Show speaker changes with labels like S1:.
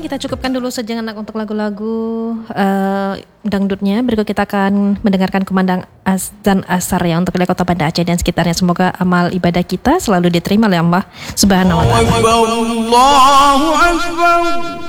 S1: kita cukupkan dulu sejenak untuk lagu-lagu dangdutnya. Berikut kita akan mendengarkan kumandang azan asar ya untuk wilayah Kota Banda Aceh dan sekitarnya. Semoga amal ibadah kita selalu diterima oleh Allah Subhanahu wa taala.